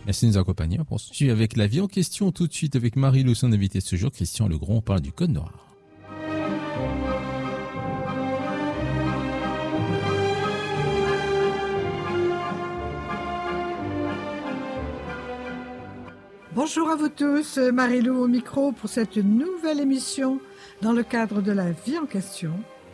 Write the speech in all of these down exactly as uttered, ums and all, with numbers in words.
Merci de nous accompagner. On poursuit avec la vie en question tout de suite avec Marie-Lou, son invité ce jour, Christian Legrand. On parle du Code Noir. Bonjour à vous tous, Marie-Lou au micro pour cette nouvelle émission dans le cadre de la vie en question.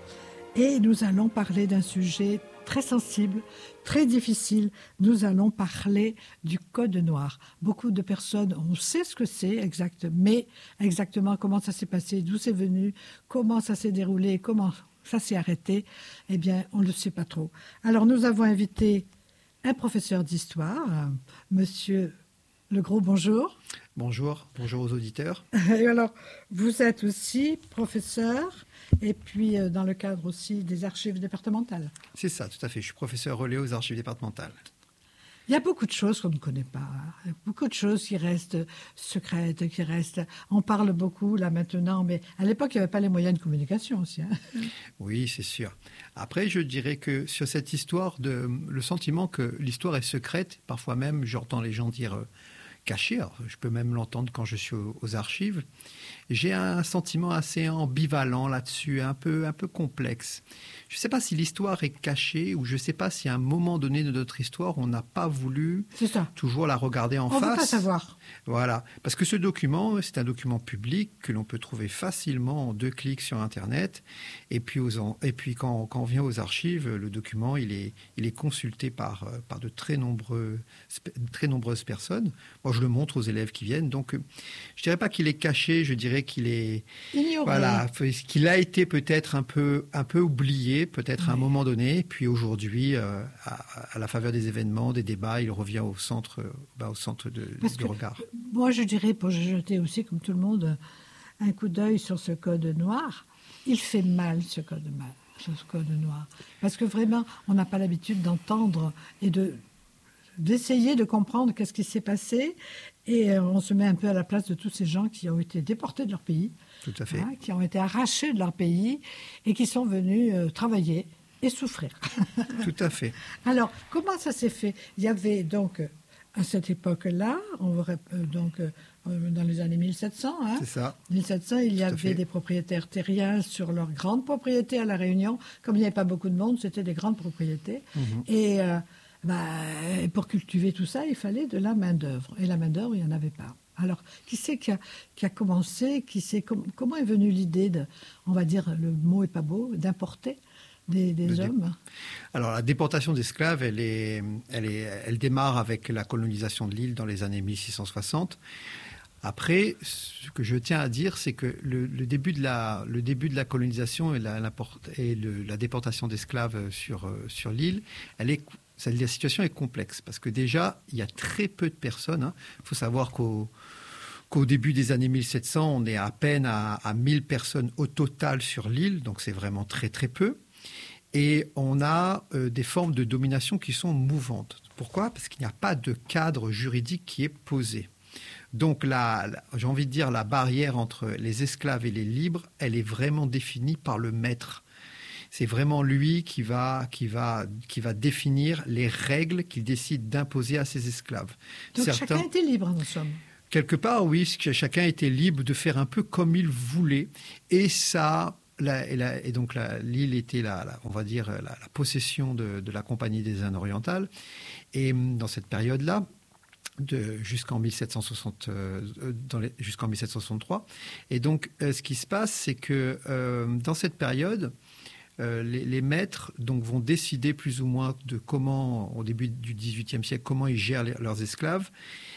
Et nous allons parler d'un sujet très sensible, très difficile. Nous allons parler du Code Noir. Beaucoup de personnes, on sait ce que c'est exact, mais exactement comment ça s'est passé, d'où c'est venu, comment ça s'est déroulé, comment ça s'est arrêté, eh bien, on ne le sait pas trop. Alors, nous avons invité un professeur d'histoire, monsieur Legrand, bonjour. Bonjour, bonjour aux auditeurs. Et alors, vous êtes aussi professeur, et puis euh, dans le cadre aussi des archives départementales. C'est ça, tout à fait. Je suis professeur relais aux archives départementales. Il y a beaucoup de choses qu'on ne connaît pas. Il y a beaucoup de choses qui restent secrètes, qui restent... On parle beaucoup là maintenant, mais à l'époque, il n'y avait pas les moyens de communication aussi. Hein. Oui, c'est sûr. Après, je dirais que sur cette histoire, de, le sentiment que l'histoire est secrète, parfois même, j'entends les gens dire... Euh, caché, alors je peux même l'entendre quand je suis aux, aux archives, j'ai un sentiment assez ambivalent là-dessus, un peu, un peu complexe. Je ne sais pas si l'histoire est cachée ou je ne sais pas si à un moment donné de notre histoire, on n'a pas voulu toujours la regarder en on face. On ne veut pas savoir. Voilà, parce que ce document, c'est un document public que l'on peut trouver facilement en deux clics sur Internet. Et puis, aux, et puis quand, quand on vient aux archives, le document, il est, il est consulté par, par de très, nombreux, très nombreuses personnes. Moi, je le montre aux élèves qui viennent. Donc, je ne dirais pas qu'il est caché, je dirais qu'il est... ignoré. Voilà, qu'il a été peut-être un peu, un peu oublié, peut-être oui. à un moment donné. Puis aujourd'hui, euh, à, à la faveur des événements, des débats, il revient au centre, bah, au centre de, du que, regard. Moi, je dirais, pour jeter aussi, comme tout le monde, un coup d'œil sur ce Code Noir, il fait mal, ce Code, mal, ce code Noir. Parce que vraiment, on n'a pas l'habitude d'entendre et de... d'essayer de comprendre qu'est-ce qui s'est passé. Et euh, on se met un peu à la place de tous ces gens qui ont été déportés de leur pays. Tout à fait. Hein, qui ont été arrachés de leur pays et qui sont venus euh, travailler et souffrir. Tout à fait. Alors, comment ça s'est fait ? Il y avait donc, à cette époque-là, on va, euh, donc, euh, dans les années mille sept cents, hein, c'est ça. mille sept cents, il y avait des propriétaires terriens sur leurs grandes propriétés à La Réunion. Comme il n'y avait pas beaucoup de monde, c'était des grandes propriétés. Mm-hmm. Et... Euh, Bah, pour cultiver tout ça, il fallait de la main-d'œuvre. Et la main-d'œuvre, il n'y en avait pas. Alors, qui c'est qui a, qui a commencé qui c'est, com, Comment est venue l'idée de, on va dire, le mot est pas beau, d'importer des, des Le hommes dé... Alors, la déportation d'esclaves, elle, est, elle, est, elle démarre avec la colonisation de l'île dans les années mille six cent soixante. Après, ce que je tiens à dire, c'est que le, le, début, de la, le début de la colonisation et la, la, et le, la déportation d'esclaves sur, sur l'île, elle est... La situation est complexe parce que déjà, il y a très peu de personnes. Il hein. faut savoir qu'au, qu'au début des années mille sept cents, on est à peine à, à mille personnes au total sur l'île, donc c'est vraiment très très peu. Et on a euh, des formes de domination qui sont mouvantes. Pourquoi ? Parce qu'il n'y a pas de cadre juridique qui est posé. Donc, la, la, j'ai envie de dire, la barrière entre les esclaves et les libres, elle est vraiment définie par le maître. C'est vraiment lui qui va, qui va, qui va définir les règles qu'il décide d'imposer à ses esclaves. Donc Certains, chacun était libre, en somme. Quelque part, oui, chacun était libre de faire un peu comme il voulait. Et ça, la, et, la, et donc la, l'île était, la, la, on va dire, la, la possession de, de la Compagnie des Indes orientales. Et dans cette période-là, de, jusqu'en, mille sept cent soixante, euh, dans les, jusqu'en mille sept cent soixante-trois. Et donc, euh, ce qui se passe, c'est que euh, dans cette période... Euh, les, les maîtres donc, vont décider plus ou moins de comment, au début du dix-huitième siècle, comment ils gèrent les, leurs esclaves.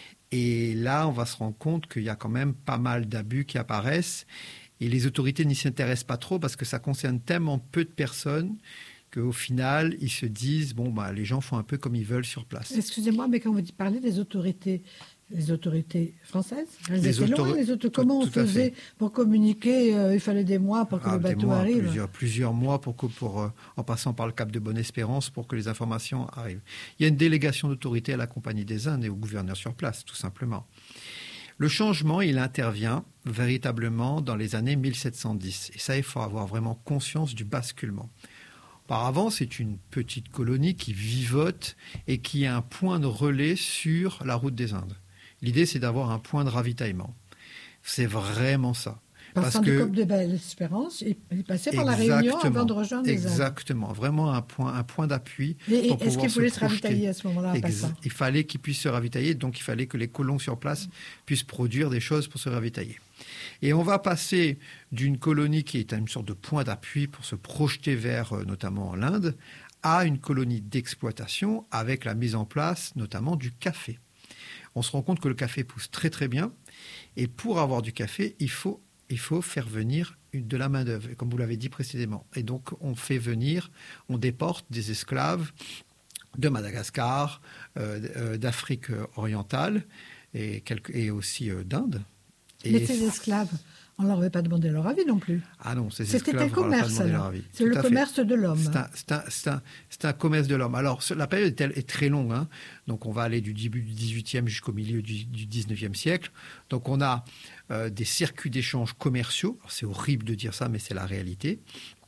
Et là, on va se rendre compte qu'il y a quand même pas mal d'abus qui apparaissent. Et les autorités n'y s'intéressent pas trop parce que ça concerne tellement peu de personnes qu'au final, ils se disent, bon, bah, les gens font un peu comme ils veulent sur place. Excusez-moi, mais quand vous parlez des autorités... Les autorités françaises, elles les étaient autori- loin, les auto- Comment tout, on tout faisait pour communiquer euh, il fallait des mois pour que ah, le bateau mois, arrive. Plusieurs, plusieurs mois pour que, pour, euh, en passant par le Cap de Bonne-Espérance pour que les informations arrivent. Il y a une délégation d'autorité à la Compagnie des Indes et au gouverneur sur place, tout simplement. Le changement, il intervient véritablement dans les années mille sept cent dix. Et ça, il faut avoir vraiment conscience du basculement. Auparavant, c'est une petite colonie qui vivote et qui a un point de relais sur la route des Indes. L'idée, c'est d'avoir un point de ravitaillement. C'est vraiment ça. Passant du Cap de Belle-Espérance, il passait par la Réunion avant de rejoindre les Indes. Exactement, vraiment un point, un point d'appui. Et pour est-ce qu'il voulait se, se ravitailler à ce moment-là en passant ? Il fallait qu'il puisse se ravitailler, donc il fallait que les colons sur place puissent produire des choses pour se ravitailler. Et on va passer d'une colonie qui est une sorte de point d'appui pour se projeter vers notamment l'Inde, à une colonie d'exploitation avec la mise en place notamment du café. On se rend compte que le café pousse très très bien, et pour avoir du café, il faut il faut faire venir de la main-d'œuvre, comme vous l'avez dit précédemment. Et donc, on fait venir, on déporte des esclaves de Madagascar, euh, d'Afrique orientale et, quelques, et aussi euh, d'Inde. Et mais ces esclaves, on ne leur avait pas demandé leur avis non plus. Ah non, ces C'était esclaves, un commerce, alors. C'est le commerce fait. de l'homme. C'est un, c'est, un, c'est, un, c'est un commerce de l'homme. Alors, la période est, est très longue. Hein. Donc, on va aller du début du dix-huitième jusqu'au milieu du, du dix-neuvième siècle. Donc, on a euh, des circuits d'échanges commerciaux. Alors, c'est horrible de dire ça, mais c'est la réalité.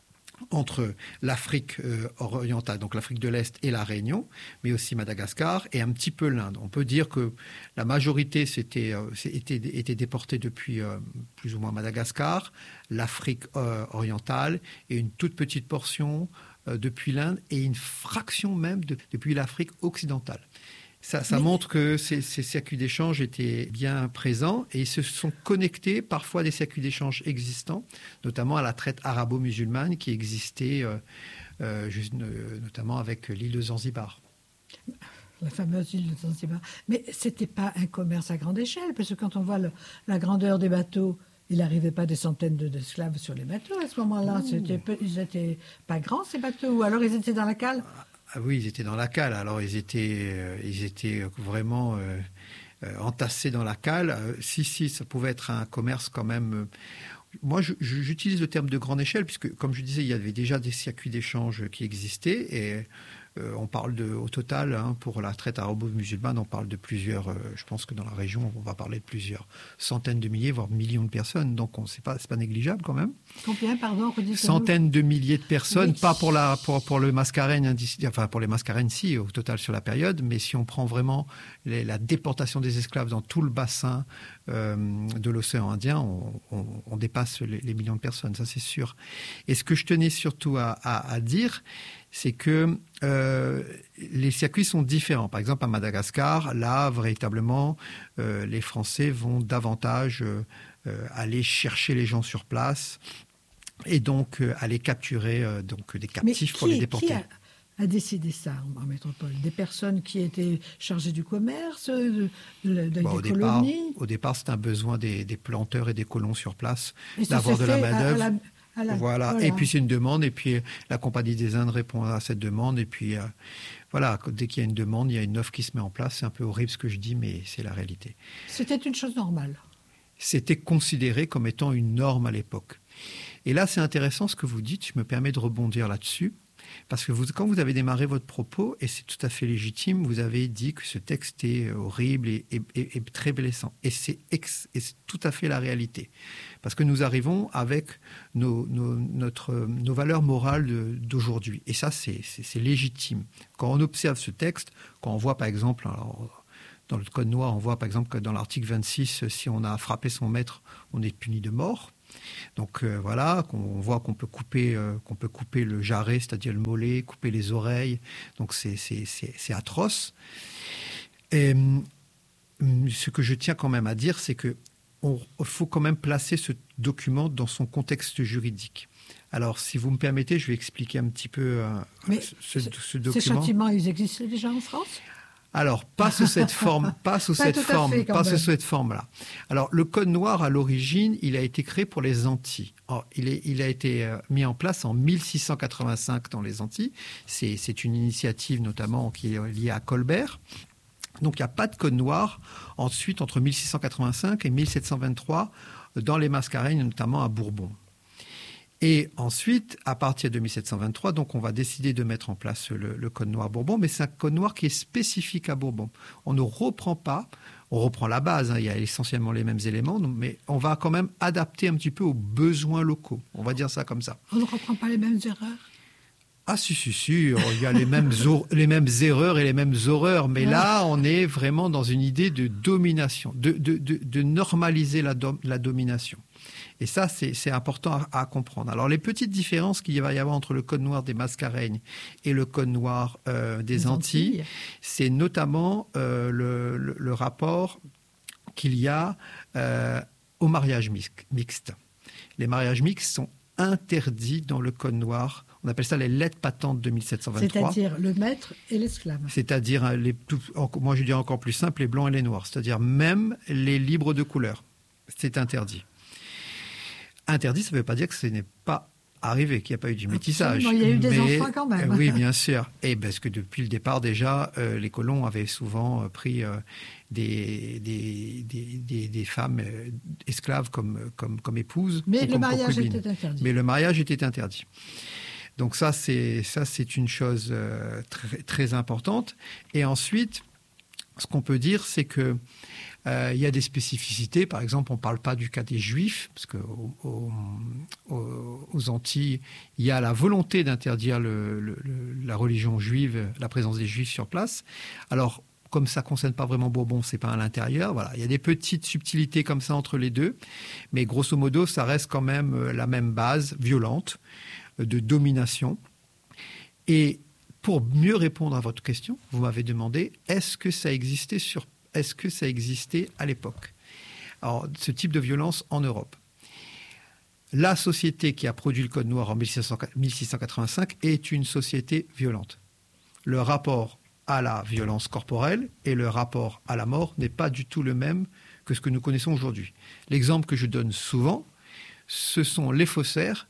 Entre l'Afrique euh, orientale, donc l'Afrique de l'Est et la Réunion, mais aussi Madagascar et un petit peu l'Inde. On peut dire que la majorité c'était, euh, était, était déportée depuis euh, plus ou moins Madagascar, l'Afrique euh, orientale et une toute petite portion euh, depuis l'Inde et une fraction même de, depuis l'Afrique occidentale. Ça, ça montre que ces, ces circuits d'échange étaient bien présents et ils se sont connectés parfois à des circuits d'échange existants, notamment à la traite arabo-musulmane qui existait euh, euh, juste, euh, notamment avec l'île de Zanzibar. La fameuse île de Zanzibar. Mais ce n'était pas un commerce à grande échelle, parce que quand on voit le, la grandeur des bateaux, il n'arrivait pas des centaines de, d'esclaves sur les bateaux à ce moment-là. C'était, ils n'étaient pas grands, ces bateaux, ou alors ils étaient dans la cale. Ah oui, ils étaient dans la cale. Alors, ils étaient, euh, ils étaient vraiment euh, euh, entassés dans la cale. Euh, si, si, ça pouvait être un commerce quand même. Euh, moi, je, je, j'utilise le terme de grande échelle, puisque, comme je disais, il y avait déjà des circuits d'échange qui existaient. Et euh, on parle de, au total, hein, pour la traite arabo-musulmane, on parle de plusieurs. Euh, je pense que dans la région, on va parler de plusieurs centaines de milliers, voire millions de personnes. Donc, on c'est pas, c'est pas négligeable quand même. Combien, pardon, centaines de milliers de personnes, oui. Pas pour la, pour, pour le Mascareignes, enfin pour les Mascareignes, si, au total sur la période. Mais si on prend vraiment les, la déportation des esclaves dans tout le bassin euh, de l'océan Indien, on, on, on dépasse les, les millions de personnes, ça c'est sûr. Et ce que je tenais surtout à, à, à dire, c'est que euh, les circuits sont différents. Par exemple, à Madagascar, là, véritablement, euh, les Français vont davantage euh, euh, aller chercher les gens sur place et donc euh, aller capturer euh, donc, des captifs qui, pour les déporter. Qui a, a décidé ça en métropole ? Des personnes qui étaient chargées du commerce, de, de, de, bon, des au colonies départ, Au départ, c'est un besoin des, des planteurs et des colons sur place d'avoir de la main-d'œuvre. La, voilà. voilà, et puis c'est une demande, et puis la Compagnie des Indes répond à cette demande, et puis euh, voilà, dès qu'il y a une demande, il y a une offre qui se met en place. C'est un peu horrible ce que je dis, mais c'est la réalité. C'était une chose normale. C'était considéré comme étant une norme à l'époque. Et là, c'est intéressant ce que vous dites, je me permets de rebondir là-dessus, parce que vous, quand vous avez démarré votre propos, et c'est tout à fait légitime, vous avez dit que ce texte est horrible et, et, et, et très blessant. Et c'est, ex, et c'est tout à fait la réalité. Parce que nous arrivons avec nos, nos, notre, nos valeurs morales de, d'aujourd'hui. Et ça, c'est, c'est, c'est légitime. Quand on observe ce texte, quand on voit par exemple, alors, dans le Code noir, on voit par exemple que dans l'article vingt-six, si on a frappé son maître, on est puni de mort. Donc euh, voilà, on voit qu'on peut couper, euh, qu'on peut couper le jarret, c'est-à-dire le mollet, couper les oreilles. Donc c'est, c'est, c'est, c'est atroce. Et ce que je tiens quand même à dire, c'est que il faut quand même placer ce document dans son contexte juridique. Alors, si vous me permettez, je vais expliquer un petit peu euh, ce, ce document. Ces châtiments, ils existent déjà en France ? Alors, pas sous cette forme, pas sous pas cette forme, fait, pas même. sous cette forme-là. Alors, le Code noir, à l'origine, il a été créé pour les Antilles. Or, il, est, il a été mis en place en mille six cent quatre-vingt-cinq dans les Antilles. C'est, c'est une initiative notamment qui est liée à Colbert. Donc, il n'y a pas de Code noir ensuite entre mille six cent quatre-vingt-cinq et mille sept cent vingt-trois dans les Mascareignes, notamment à Bourbon. Et ensuite, à partir de mille sept cent vingt-trois, donc on va décider de mettre en place le, le Code noir Bourbon, mais c'est un Code noir qui est spécifique à Bourbon. On ne reprend pas, on reprend la base, hein, il y a essentiellement les mêmes éléments, mais on va quand même adapter un petit peu aux besoins locaux. On va dire ça comme ça. On ne reprend pas les mêmes erreurs ? Ah si, si, si, il y a les mêmes, les mêmes erreurs et les mêmes horreurs, mais là, on est vraiment dans une idée de domination, de, de, de, de normaliser la, do, la domination. Et ça, c'est, c'est important à, à comprendre. Alors, les petites différences qu'il va y avoir entre le code noir des Mascareignes et le code noir euh, des Antilles, Antilles, c'est notamment euh, le, le, le rapport qu'il y a euh, au mariage mixte. Les mariages mixtes sont interdits dans le code noir. On appelle ça les lettres patentes de mille sept cent vingt-trois. C'est-à-dire le maître et l'esclave. C'est-à-dire, les, tout, moi je dirais encore plus simple, les blancs et les noirs. C'est-à-dire même les libres de couleur. C'est interdit. Interdit, ça ne veut pas dire que ce n'est pas arrivé, qu'il n'y a pas eu du métissage. Absolument, il y a eu des mais, enfants quand même. Euh, oui, bien sûr. Et parce que depuis le départ, déjà, euh, les colons avaient souvent euh, pris euh, des, des, des, des, des femmes euh, esclaves comme, comme, comme épouses. Mais le comme mariage était interdit. Mais le mariage était interdit. Donc ça, c'est, ça, c'est une chose euh, très, très importante. Et ensuite, ce qu'on peut dire, c'est que Euh, il y a des spécificités. Par exemple, on ne parle pas du cas des Juifs, parce qu'aux au, au, aux Antilles, il y a la volonté d'interdire le, le, le, la religion juive, la présence des Juifs sur place. Alors, comme ça ne concerne pas vraiment Bourbon, ce n'est pas à l'intérieur. Voilà. Il y a des petites subtilités comme ça entre les deux. Mais grosso modo, ça reste quand même la même base violente de domination. Et pour mieux répondre à votre question, vous m'avez demandé, est-ce que ça existait sur Est-ce que ça existait à l'époque? Alors, ce type de violence en Europe. La société qui a produit le Code noir en mille six cent quatre-vingt-cinq est une société violente. Le rapport à la violence corporelle et le rapport à la mort n'est pas du tout le même que ce que nous connaissons aujourd'hui. L'exemple que je donne souvent, ce sont les faussaires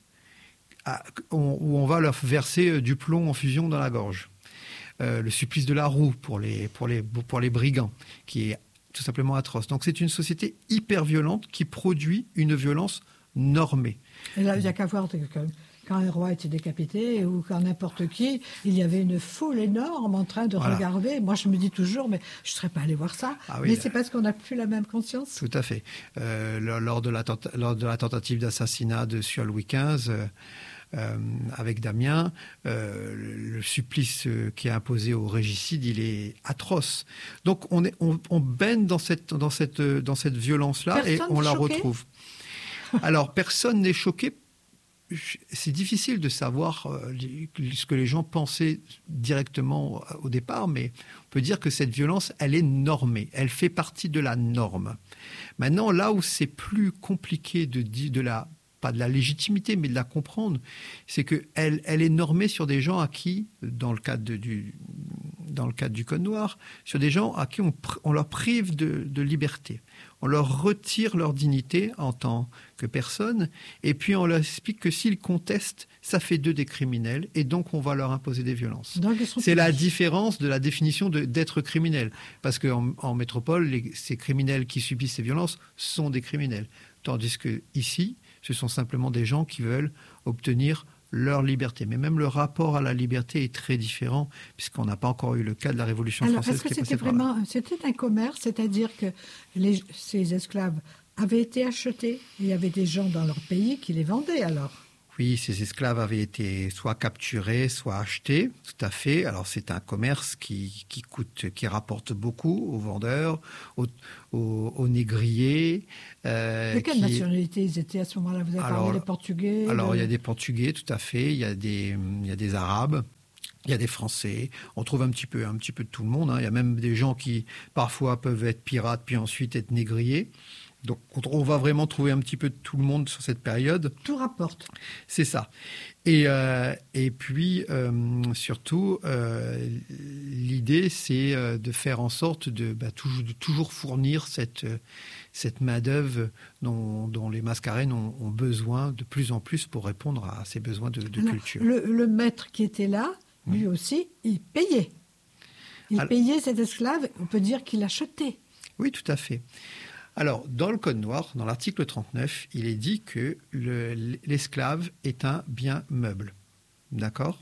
où on va leur verser du plomb en fusion dans la gorge. Euh, le supplice de la roue pour les, pour, les, pour les brigands, qui est tout simplement atroce. Donc c'est une société hyper violente qui produit une violence normée. Et là, il n'y a qu'à voir quand, quand un roi était décapité ou quand n'importe qui, il y avait une foule énorme en train de voilà. regarder. Moi, je me dis toujours, mais je ne serais pas allé voir ça. Ah oui, mais là, c'est parce qu'on n'a plus la même conscience. Tout à fait. Euh, lors, de la tenta- lors de la tentative d'assassinat de Sieur Louis quinze, euh, Euh, avec Damien, euh, le supplice euh, qui est imposé au régicide, il est atroce. Donc on, est, on, on baigne dans cette, dans cette, dans cette violence-là personne et on la choqué. retrouve. Alors personne n'est choqué. C'est difficile de savoir euh, ce que les gens pensaient directement au départ, mais on peut dire que cette violence, elle est normée. Elle fait partie de la norme. Maintenant, là où c'est plus compliqué de, de la pas de la légitimité, mais de la comprendre, c'est qu'elle elle est normée sur des gens à qui, dans le cadre, de, du, dans le cadre du Code noir, sur des gens à qui on, on leur prive de, de liberté. On leur retire leur dignité en tant que personne, et puis on leur explique que s'ils contestent, ça fait d'eux des criminels, et donc on va leur imposer des violences. C'est la différence de la définition de, d'être criminel. Parce qu'en en métropole, les, ces criminels qui subissent ces violences sont des criminels. Tandis qu'ici, ce sont simplement des gens qui veulent obtenir leur liberté. Mais même le rapport à la liberté est très différent, puisqu'on n'a pas encore eu le cas de la Révolution Alors, française. Est-ce que qui est c'était vraiment, c'était un commerce, c'est-à-dire que les, ces esclaves avaient été achetés, et il y avait des gens dans leur pays qui les vendaient alors? Oui, ces esclaves avaient été soit capturés, soit achetés, tout à fait. Alors c'est un commerce qui, qui coûte, qui rapporte beaucoup aux vendeurs, aux, aux, aux négriers. Euh, de quelle qui... nationalité ils étaient à ce moment-là? Vous avez alors, parlé des Portugais? Alors de... il y a des Portugais, tout à fait. Il y a des, il y a des Arabes. Il y a des Français, on trouve un petit peu, un petit peu de tout le monde. Hein. Il y a même des gens qui parfois peuvent être pirates puis ensuite être négriers. Donc on va vraiment trouver un petit peu de tout le monde sur cette période. Tout rapporte. C'est ça. Et, euh, et puis euh, surtout, euh, l'idée c'est de faire en sorte de, bah, toujours, de toujours fournir cette, cette main-d'œuvre dont, dont les Mascareignes ont, ont besoin de plus en plus pour répondre à ces besoins de, de Alors, culture. Le, le maître qui était là, lui mmh. aussi, il payait. Il Alors, payait cet esclave, on peut dire qu'il l'achetait. Oui, tout à fait. Alors, dans le Code noir, dans l'article trente-neuf, il est dit que le, l'esclave est un bien meuble. D'accord ?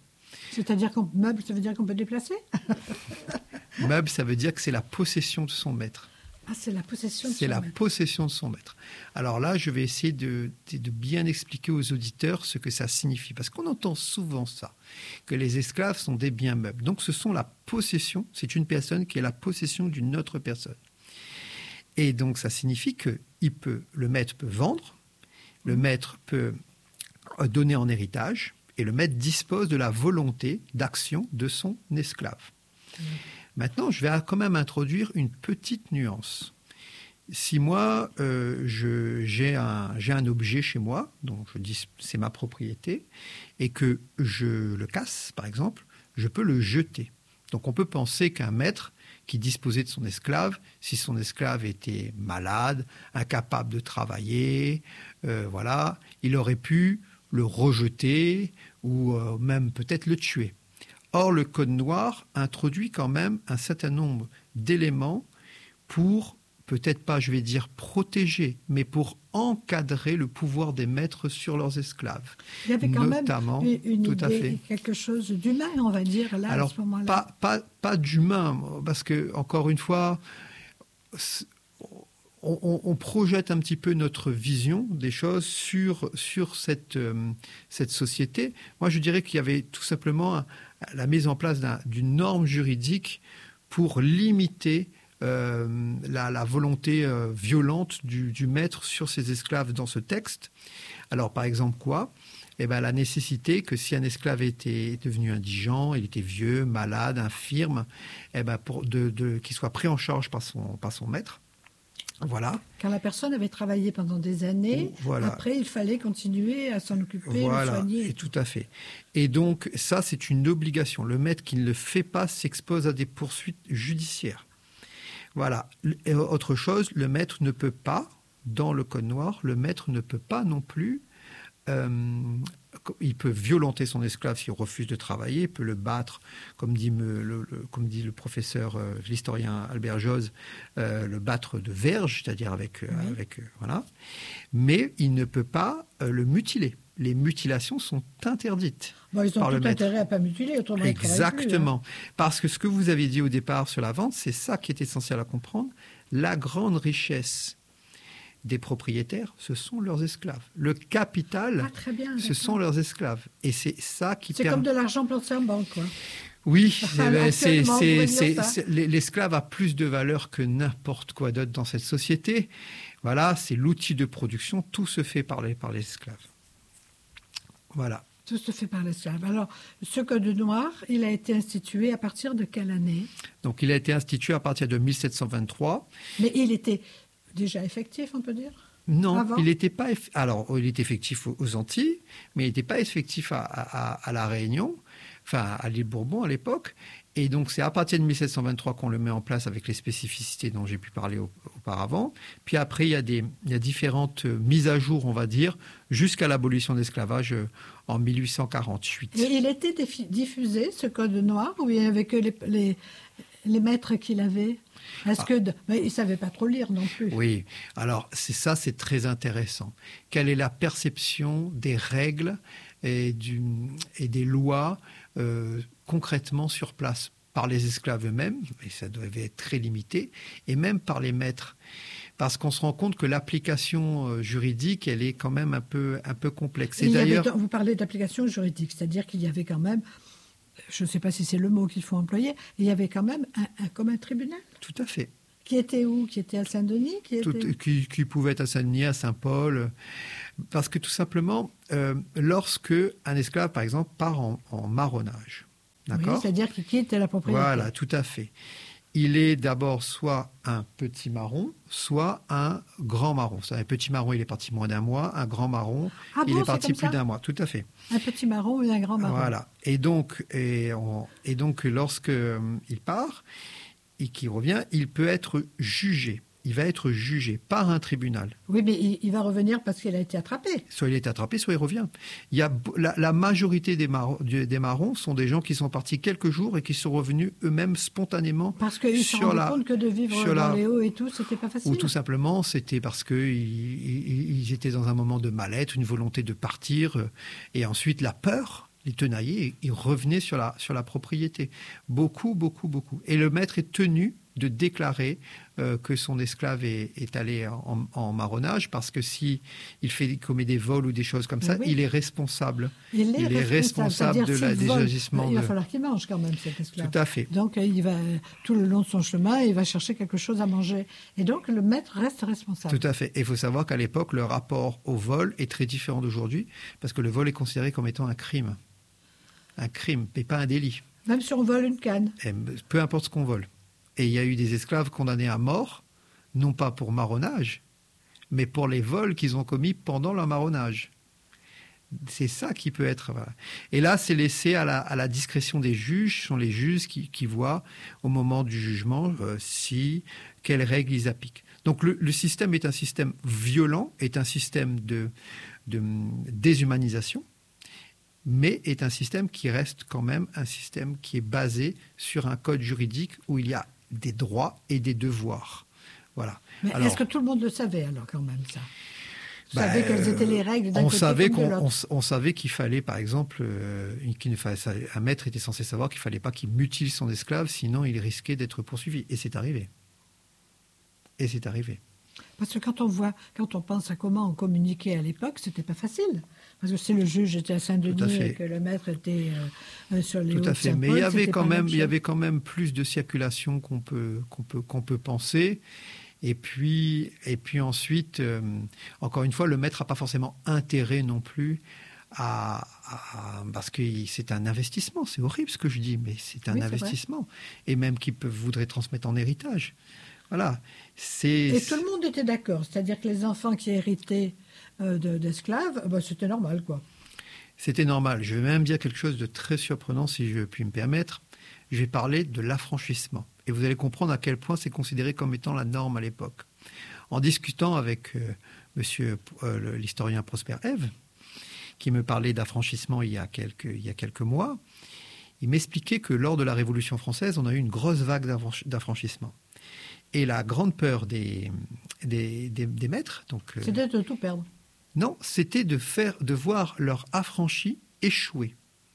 C'est-à-dire qu'on meuble, ça veut dire qu'on peut déplacer ? Meuble, ça veut dire que c'est la possession de son maître. Ah, c'est la possession de C'est son la maître. possession de son maître. Alors là, je vais essayer de, de, de bien expliquer aux auditeurs ce que ça signifie. Parce qu'on entend souvent ça, que les esclaves sont des biens meubles. Donc ce sont la possession, c'est une personne qui est la possession d'une autre personne. Et donc ça signifie que il peut, le maître peut vendre, le maître peut donner en héritage, et le maître dispose de la volonté d'action de son esclave. Mmh. Maintenant, je vais quand même introduire une petite nuance. Si moi, euh, je, j'ai, un, j'ai un objet chez moi, donc je dis c'est ma propriété, et que je le casse, par exemple, je peux le jeter. Donc on peut penser qu'un maître qui disposait de son esclave, si son esclave était malade, incapable de travailler, euh, voilà, il aurait pu le rejeter ou euh, même peut-être le tuer. Or, le Code noir introduit quand même un certain nombre d'éléments pour, peut-être pas, je vais dire, protéger, mais pour encadrer le pouvoir des maîtres sur leurs esclaves. Il y avait quand Notamment, même une tout idée, à fait. quelque chose d'humain, on va dire, là, Alors, à ce moment-là. Pas, pas, pas d'humain, parce que, encore une fois, on, on, on projette un petit peu notre vision des choses sur, sur cette, euh, cette société. Moi, je dirais qu'il y avait tout simplement la mise en place d'un, d'une norme juridique pour limiter euh, la, la volonté euh, violente du, du maître sur ses esclaves dans ce texte. Alors, par exemple, quoi ? Eh ben, la nécessité que si un esclave était devenu indigent, il était vieux, malade, infirme, eh ben, pour de, de, qu'il soit pris en charge par son, par son maître. Voilà. Car la personne avait travaillé pendant des années. Voilà. Après, il fallait continuer à s'en occuper, voilà. le soigner. Et tout à fait. Et donc, ça, c'est une obligation. Le maître qui ne le fait pas s'expose à des poursuites judiciaires. Voilà. Et autre chose, le maître ne peut pas, dans le Code noir, le maître ne peut pas non plus... Euh, il peut violenter son esclave s'il refuse de travailler, il peut le battre, comme dit, me, le, le, comme dit le professeur, euh, l'historien Albert Joz, euh, le battre de verge, c'est-à-dire avec... Euh, oui. avec euh, voilà. Mais il ne peut pas euh, le mutiler. Les mutilations sont interdites. Bon, ils ont par tout le maître. intérêt à ne pas mutiler, autrement ils travaillent plus, Exactement. hein. Parce que ce que vous avez dit au départ sur la vente, c'est ça qui est essentiel à comprendre. La grande richesse des propriétaires, ce sont leurs esclaves. Le capital, Ah, très bien, ce d'accord. sont leurs esclaves. Et c'est ça qui C'est permet... comme de l'argent planté en banque, quoi. Oui, Enfin, eh ben, c'est, actuellement, on c'est, pourrait dire c'est, ça. c'est- l'esclave a plus de valeur que n'importe quoi d'autre dans cette société. Voilà, c'est l'outil de production. Tout se fait par les, par les esclaves. Voilà. Tout se fait par l'esclave. Alors, ce Code noir, il a été institué à partir de quelle année? Donc, il a été institué à partir de mille sept cent vingt-trois. Mais il était déjà effectif, on peut dire? Non, Avant il n'était pas. eff- Alors, il est effectif aux- aux Antilles, mais il n'était pas effectif à, à- à la Réunion, enfin à l'île Bourbon à l'époque. Et donc, c'est à partir de mille sept cent vingt-trois qu'on le met en place avec les spécificités dont j'ai pu parler au- auparavant. Puis après, il y a des, il y a différentes euh, mises à jour, on va dire, jusqu'à l'abolition de l'esclavage euh, en mille huit cent quarante-huit. Et il était défi- diffusé, ce Code noir, ou il n'y avait que les, les, les maîtres qui l'avaient? Est-ce Ah. que de- mais ils ne savaient pas trop lire non plus. Oui, alors c'est ça, c'est très intéressant. Quelle est la perception des règles et, du, et des lois euh, concrètement sur place par les esclaves eux-mêmes, et ça devait être très limité, et même par les maîtres? Parce qu'on se rend compte que l'application euh, juridique, elle est quand même un peu, un peu complexe. Et Et il y avait- d'ailleurs, vous parlez d'application juridique, c'est-à-dire qu'il y avait quand même, je ne sais pas si c'est le mot qu'il faut employer, il y avait quand même un, un, comme un tribunal tout à fait. qui était où? Qui était à Saint-Denis qui, Tout- était... qui, qui pouvait être à Saint-Denis, à Saint-Paul. Parce que tout simplement, euh, lorsque un esclave, par exemple, part en, en marronnage, Oui, d'accord? c'est-à-dire qu'il quitte la propriété. Voilà, tout à fait. Il est d'abord soit un petit marron, soit un grand marron. C'est-à-dire, un petit marron, il est parti moins d'un mois. Un grand marron, Ah il bon, est c'est parti comme plus ça d'un mois. Tout à fait. Un petit marron ou un grand marron. Voilà. Et donc, et, on- et donc lorsque euh, il part et qu'il revient, il peut être jugé. Il va être jugé par un tribunal. Oui, mais il, il va revenir parce qu'il a été attrapé. Soit il est attrapé, soit il revient. Il y a, bo- la, la majorité des, marrons, du- des marrons sont des gens qui sont partis quelques jours et qui sont revenus eux-mêmes spontanément. Parce qu'ils se Sur rendent la- compte que de vivre sur dans la- les hauts et tout, c'était pas facile. Ou tout simplement, c'était parce qu'ils ils, ils étaient dans un moment de mal-être, une volonté de partir, euh, et ensuite la peur les tenaillait, et ils revenaient sur la, sur la propriété. Beaucoup, beaucoup, beaucoup. Et le maître est tenu de déclarer euh, que son esclave est, est allé en, en marronnage, parce que si il fait commet des vols ou des choses comme ça, oui. il est responsable. Il est il est responsable, responsable de la désagissement. Il va de... falloir qu'il mange quand même, cet esclave. Tout à fait. Donc il va tout le long de son chemin, il va chercher quelque chose à manger, et donc le maître reste responsable. Tout à fait. Et il faut savoir qu'à l'époque, le rapport au vol est très différent d'aujourd'hui, parce que le vol est considéré comme étant un crime, un crime, et pas un délit. Même si on vole une canne. Et peu importe ce qu'on vole. Et il y a eu des esclaves condamnés à mort, non pas pour marronnage, mais pour les vols qu'ils ont commis pendant leur marronnage. C'est ça qui peut être... Voilà. Et là, c'est laissé à la, à la discrétion des juges. Ce sont les juges qui, qui voient, au moment du jugement, euh, si, quelles règles ils appliquent. Donc le, le système est un système violent, est un système de, de déshumanisation, mais est un système qui reste quand même un système qui est basé sur un code juridique où il y a des droits et des devoirs. Voilà. Mais alors, est-ce que tout le monde le savait alors quand même ça? Vous bah, savez quelles étaient les règles d'un on côté savait comme de qu'on, l'autre. on, on savait qu'il fallait, par exemple, euh, qu'il ne fallait, un maître était censé savoir qu'il ne fallait pas qu'il mutile son esclave, sinon il risquait d'être poursuivi. Et c'est arrivé. Et c'est arrivé. Parce que quand on voit, quand on pense à comment on communiquait à l'époque, c'était pas facile. Parce que si le juge était à Saint-Denis et que le maître était euh, sur les hauts de Saint-Paul, mais il y avait quand même, il y avait quand même plus de circulation qu'on peut, qu'on peut, qu'on peut penser. Et puis, et puis ensuite, euh, encore une fois, le maître n'a pas forcément intérêt non plus à, à parce que c'est un investissement. C'est horrible ce que je dis, mais c'est un oui, investissement. C'est et même qu'il peut, voudrait transmettre en héritage. Voilà. C'est... Et tout le monde était d'accord, c'est-à-dire que les enfants qui héritaient euh, de, d'esclaves, bah, c'était normal, quoi. C'était normal. Je vais même dire quelque chose de très surprenant, si je puis me permettre. Je vais parler de l'affranchissement. Et vous allez comprendre à quel point c'est considéré comme étant la norme à l'époque. En discutant avec euh, monsieur, euh, l'historien Prosper Ève, qui me parlait d'affranchissement il y a quelques, il y a quelques mois, il m'expliquait que lors de la Révolution française, on a eu une grosse vague d'affranchissement. Et la grande peur des, des, des, des maîtres... Donc, euh, c'était de tout perdre. Non, c'était de, faire, de voir leurs affranchis échouer.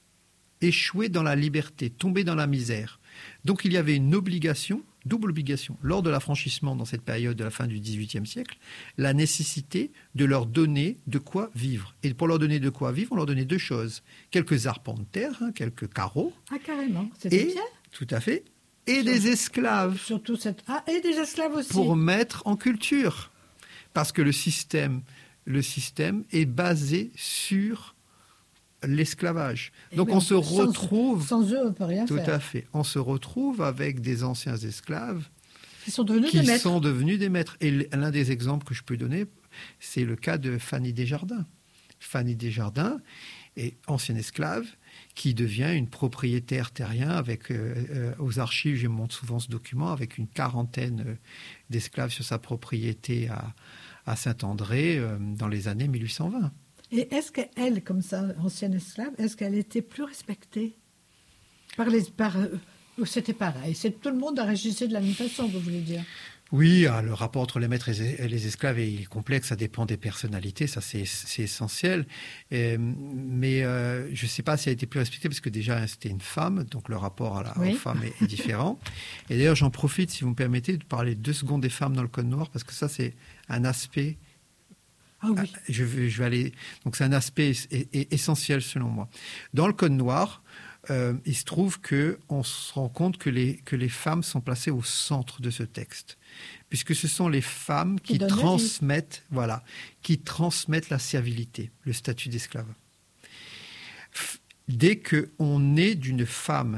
Échouer dans la liberté, tomber dans la misère. Donc il y avait une obligation, double obligation, lors de l'affranchissement dans cette période de la fin du dix-huitième siècle, la nécessité de leur donner de quoi vivre. Et pour leur donner de quoi vivre, on leur donnait deux choses. Quelques arpents de terre, hein, quelques carreaux. Ah, carrément. C'était bien. Tout à fait. Et Sur, des esclaves. Surtout cette... Ah, et des esclaves aussi. Pour mettre en culture. Parce que le système, le système est basé sur l'esclavage. Et Donc on se retrouve... Sans eux, on ne peut rien tout faire. Tout à fait. On se retrouve avec des anciens esclaves qui sont devenus qui des maîtres. sont devenus des maîtres. Et l'un des exemples que je peux donner, c'est le cas de Fanny Desjardins. Fanny Desjardins est ancienne esclave qui devient une propriétaire terrien avec, euh, euh, aux archives, je montre souvent ce document, avec une quarantaine euh, d'esclaves sur sa propriété à, à Saint-André euh, dans les années mille huit cent vingt. Et est-ce qu'elle, comme ça, ancienne esclave, est-ce qu'elle était plus respectée par les... Par, euh, c'était pareil, c'est, tout le monde a régissé de la même façon, vous voulez dire? Oui, le rapport entre les maîtres et les esclaves est complexe, ça dépend des personnalités, ça c'est, c'est essentiel. Et, mais euh, je ne sais pas si elle a été plus respectée, parce que déjà c'était une femme, donc le rapport à la, oui. aux femmes est, est différent. Et d'ailleurs j'en profite, si vous me permettez, de parler deux secondes des femmes dans le Code noir, parce que ça c'est un aspect... Ah oui. Je vais, je vais aller... Donc c'est un aspect essentiel selon moi. Dans le Code noir, euh, il se trouve qu'on se rend compte que les, que les femmes sont placées au centre de ce texte, puisque ce sont les femmes qui, qui transmettent, voilà, qui transmettent la servilité, le statut d'esclave. Dès qu'on est d'une femme